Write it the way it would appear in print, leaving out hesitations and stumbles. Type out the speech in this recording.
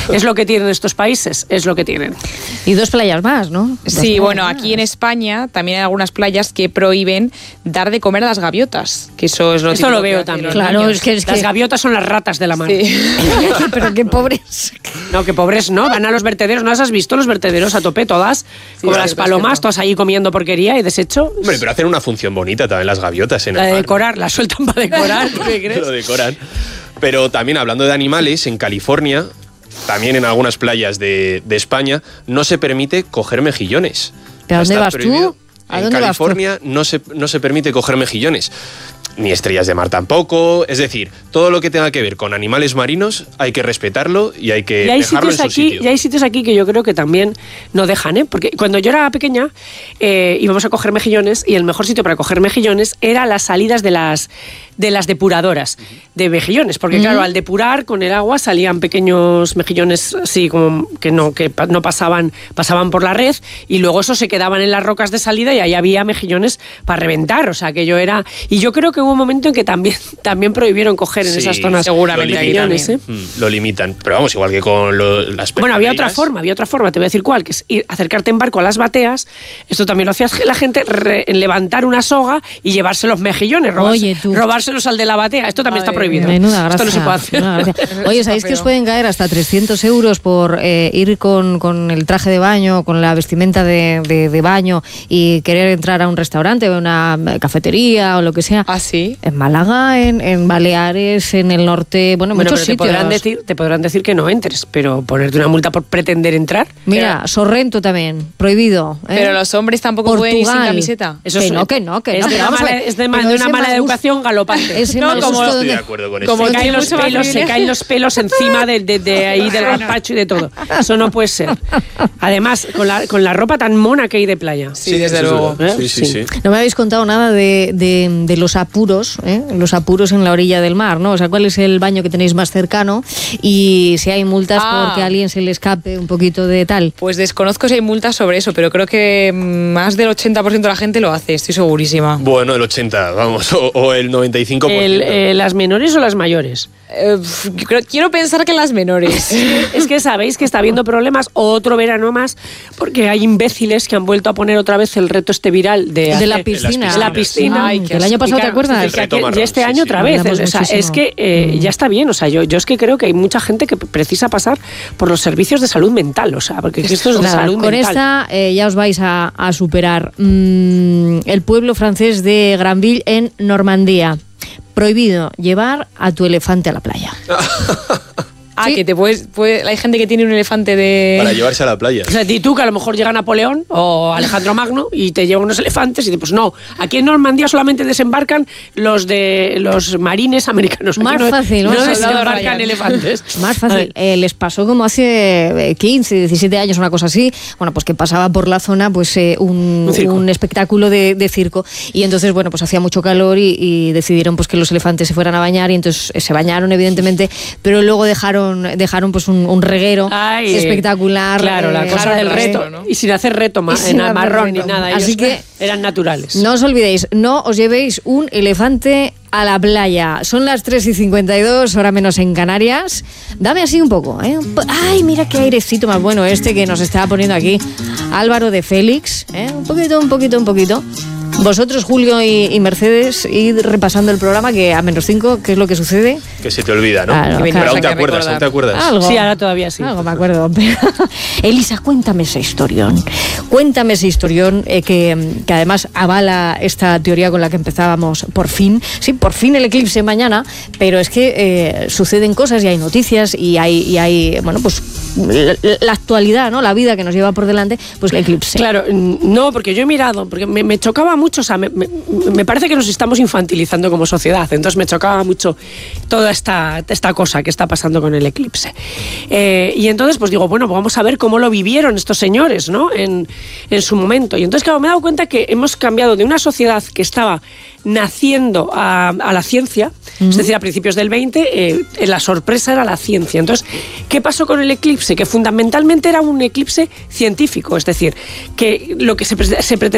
Es lo que tienen estos países, es lo que tienen. Y 2 playas más, ¿no? Sí, bueno, aquí en España también hay algunas playas que prohíben dar de comer a las gaviotas, que eso es lo Esto lo veo también. Claro, es que las gaviotas son las ratas de la mar. Sí. Pero qué pobres. No, qué pobres, ¿no? Van a los vertederos, ¿no las has visto? Los vertederos a tope todas, como las palomas, todas ahí comiendo porquería y desecho. Hombre, pero hacen una función bonita también las gaviotas en La el de mar, decorar, la sueltan para decorar, ¿qué crees? Lo decoran. Pero también hablando de animales, en California, también en algunas playas de España, no se permite coger mejillones. ¿Pero a dónde Está vas prohibido. tú? ¿A En dónde vas tú? California no se permite coger mejillones. Ni estrellas de mar tampoco. Es decir, todo lo que tenga que ver con animales marinos hay que respetarlo y hay que dejarlo en su sitio. Y hay sitios aquí que yo creo que también no dejan, ¿eh? Porque cuando yo era pequeña íbamos a coger mejillones y el mejor sitio para coger mejillones era las salidas de las depuradoras de mejillones. Porque claro, al depurar con el agua salían pequeños mejillones así como que no pasaban por la red y luego esos se quedaban en las rocas de salida y ahí había mejillones para reventar. O sea, que yo era... Y yo creo que hubo un momento en que también prohibieron coger en esas zonas seguramente mejillones, ¿eh? Lo limitan, pero vamos, igual que con las Bueno, había otra pescaderías. forma, te voy a decir cuál, que es acercarte en barco a las bateas. Esto también lo hacía la gente, levantar una soga y llevarse los mejillones, robárselos al de la batea. Esto también está prohibido. Menuda gracia. Esto no se puede hacer. Oye, ¿sabéis que os pueden caer hasta 300 euros por ir con el traje de baño, con la vestimenta de baño y querer entrar a un restaurante o una cafetería o lo que sea? ¿Ah, sí? En Málaga, en Baleares, en el norte, bueno, muchos pero sitios. te podrán decir que no entres, pero ponerte una multa por pretender entrar. Mira, Sorrento también, prohibido. Pero los hombres tampoco pueden ir sin camiseta. Eso que no. Es de una mala educación galopante. Ese No, mal como- gusto Estoy de donde- acuerdo con como esto. Se caen los pelos encima de ahí del gazpacho y de todo. Eso no puede ser. Además, con la ropa tan mona que hay de playa. Sí, desde eso es luego. verdad. ¿Eh? Sí. No me habéis contado nada de los apuros, los apuros en la orilla del mar, ¿no? O sea, ¿cuál es el baño que tenéis más cercano? Y si hay multas porque a alguien se le escape un poquito de tal. Pues desconozco si hay multas sobre eso, pero creo que más del 80% de la gente lo hace, estoy segurísima. Bueno, el 80, vamos, o el 95%. ¿Las menores o las mayores? Quiero pensar que las menores. Es que sabéis que está habiendo problemas otro verano más porque hay imbéciles que han vuelto a poner otra vez el reto este viral de la piscina. De la piscina. Ay, que el año pasado, ¿te acuerdas? El reto Y marrón, este sí, año sí. otra vez. Hablamos O sea, muchísimo. es que ya está bien. O sea, yo es que creo que hay mucha gente que precisa pasar por los servicios de salud mental. O sea, porque esto es de Nada, salud con mental. esta ya os vais a superar. El pueblo francés de Granville en Normandía. Prohibido llevar a tu elefante a la playa. Sí. Que hay gente que tiene un elefante Para de... llevarse a la playa. O sea, y tú que a lo mejor llega Napoleón o Alejandro Magno y te llevan unos elefantes y dices, pues no, aquí en Normandía solamente desembarcan los marines americanos. Aquí Más no, fácil, no más desembarcan Ryan. elefantes. Más fácil. Les pasó como hace 15, 17 años, una cosa así. Bueno, pues que pasaba por la zona pues un espectáculo de circo. Y entonces, bueno, pues hacía mucho calor y decidieron pues que los elefantes se fueran a bañar y entonces se bañaron, evidentemente, pero luego dejaron pues un reguero espectacular. Claro, la cosa del reto. ¿no? Y sin hacer reto sin en hacer marrón reto. ni nada. Así Ellos que eran naturales. no os olvidéis, no os llevéis un elefante a la playa. Son las 3:52, hora menos en Canarias. Dame así un poco, ¿eh? Ay, mira qué airecito más bueno este que nos está poniendo aquí Álvaro de Félix, ¿eh? Un poquito. Vosotros, Julio y Mercedes, id repasando el programa, que a -5, ¿qué es lo que sucede? Que se te olvida, ¿no? Claro, Pero claro. aún te Hay que acuerdas, recordar. aún te acuerdas. Algo. Sí, ahora todavía sí. Algo me acuerdo. Elisa, cuéntame ese historión. Que además avala esta teoría con la que empezábamos por fin. Sí, por fin el eclipse mañana, pero es que suceden cosas y hay noticias y hay bueno, pues la actualidad, ¿no? La vida que nos lleva por delante, pues el eclipse. Claro, no, porque yo he mirado, porque me chocaba mucho, o sea, me parece que nos estamos infantilizando como sociedad, entonces me chocaba mucho toda esta cosa que está pasando con el eclipse. Y entonces, pues digo, bueno, pues vamos a ver cómo lo vivieron estos señores, ¿no? En su momento. Y entonces, claro, me he dado cuenta que hemos cambiado de una sociedad que estaba naciendo a la ciencia, es decir, a principios del 20, la sorpresa era la ciencia. Entonces, ¿qué pasó con el eclipse? Que fundamentalmente era un eclipse científico, es decir, que lo que se pretendía